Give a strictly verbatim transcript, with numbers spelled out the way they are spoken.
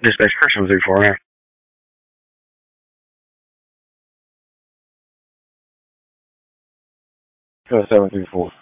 Dispatch person three four now. Uh, seven three four.